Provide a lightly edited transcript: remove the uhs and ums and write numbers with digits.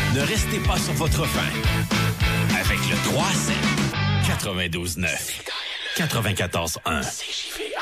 Ne restez pas sur votre faim. Avec le 3-7, 92-9, 94-1.